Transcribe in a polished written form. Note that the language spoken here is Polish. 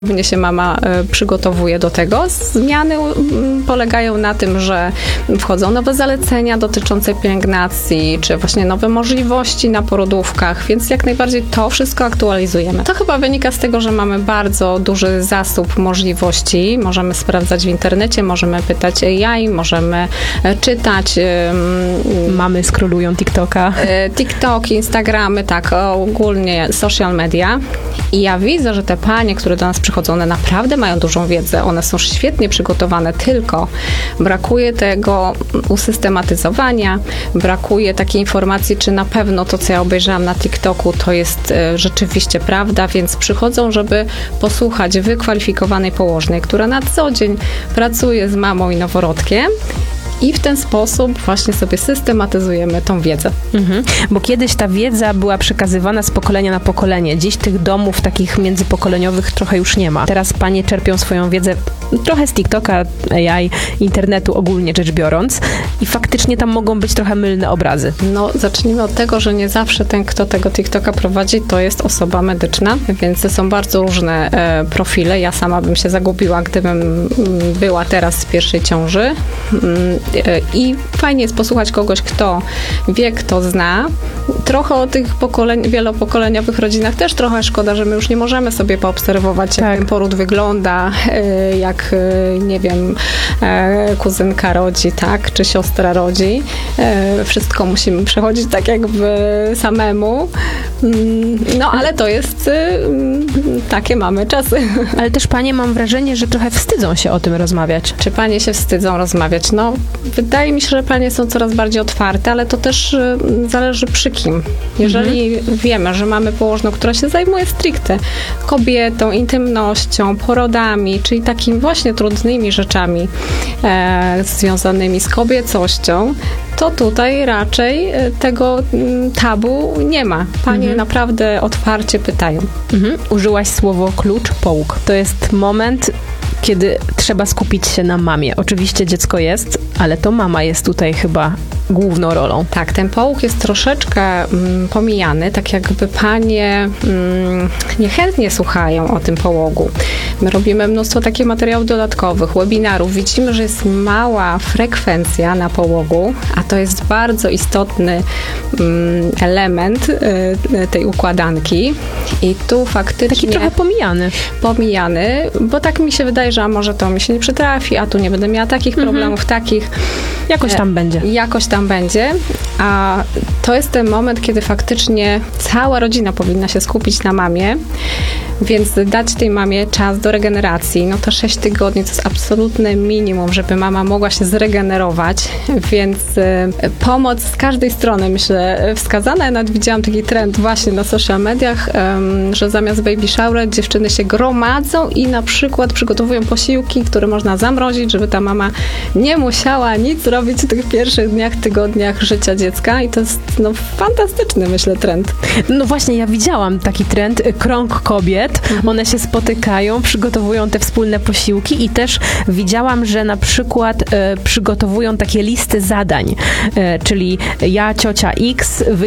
Mnie się mama przygotowuje do tego. Zmiany polegają na tym, że wchodzą nowe zalecenia dotyczące pielęgnacji, czy właśnie nowe możliwości na porodówkach, więc jak najbardziej to wszystko aktualizujemy. To chyba wynika z tego, że mamy bardzo duży zasób możliwości. Możemy sprawdzać w internecie, możemy pytać AI, możemy czytać. Mamy scrollują TikToka. TikToki, Instagramy, tak, ogólnie social media. I ja widzę, że te panie, które do nas przychodzą, one naprawdę mają dużą wiedzę, one są świetnie przygotowane, tylko brakuje tego usystematyzowania, brakuje takiej informacji, czy na pewno to, co ja obejrzałam na TikToku, to jest rzeczywiście prawda, więc przychodzą, żeby posłuchać wykwalifikowanej położnej, która na co dzień pracuje z mamą i noworodkiem. I w ten sposób właśnie sobie systematyzujemy tą wiedzę. Bo kiedyś ta wiedza była przekazywana z pokolenia na pokolenie. Dziś tych domów takich międzypokoleniowych trochę już nie ma. Teraz panie czerpią swoją wiedzę trochę z TikToka, AI, internetu ogólnie rzecz biorąc i faktycznie tam mogą być trochę mylne obrazy. No, zacznijmy od tego, że nie zawsze ten, kto tego TikToka prowadzi, to jest osoba medyczna, więc to są bardzo różne profile. Ja sama bym się zagubiła, gdybym była teraz z pierwszej ciąży. I fajnie jest posłuchać kogoś, kto wie, kto zna. Trochę o tych wielopokoleniowych rodzinach też trochę szkoda, że my już nie możemy sobie poobserwować, jak ten poród wygląda, jak, nie wiem, kuzynka rodzi, tak, czy siostra rodzi. Wszystko musimy przechodzić tak jakby samemu. No, ale to jest, takie mamy czasy. Ale też panie, mam wrażenie, że trochę wstydzą się o tym rozmawiać. Czy panie się wstydzą rozmawiać? No, wydaje mi się, że panie są coraz bardziej otwarte, ale to też zależy przy kim. Jeżeli wiemy, że mamy położną, która się zajmuje stricte kobietą, intymnością, porodami, czyli takimi właśnie trudnymi rzeczami związanymi z kobiecością, to tutaj raczej tego tabu nie ma. Panie naprawdę otwarcie pytają. Użyłaś słowo klucz, połóg. To jest moment, kiedy trzeba skupić się na mamie. Oczywiście dziecko jest, ale to mama jest tutaj chyba główną rolą. Tak, ten połóg jest troszeczkę pomijany, tak jakby panie niechętnie słuchają o tym połogu. My robimy mnóstwo takich materiałów dodatkowych, webinarów. Widzimy, że jest mała frekwencja na połogu, a to jest bardzo istotny element tej układanki. I tu faktycznie... Taki trochę Pomijany, bo tak mi się wydaje, że a może to mi się nie przytrafi, a tu nie będę miała takich problemów, takich. Jakoś tam będzie. Jakoś tam będzie, a to jest ten moment, kiedy faktycznie cała rodzina powinna się skupić na mamie, więc dać tej mamie czas do regeneracji. No to 6 tygodni to jest absolutne minimum, żeby mama mogła się zregenerować, więc pomoc z każdej strony, myślę, wskazana. Ja nawet widziałam taki trend właśnie na social mediach, że zamiast baby shower dziewczyny się gromadzą i na przykład przygotowują posiłki, które można zamrozić, żeby ta mama nie musiała nic robić w tych pierwszych dniach, tygodniach życia dziecka i to jest fantastyczny, myślę, trend. No właśnie, ja widziałam taki trend, krąg kobiet, one się spotykają, przygotowują te wspólne posiłki i też widziałam, że na przykład przygotowują takie listy zadań, czyli ja, ciocia X,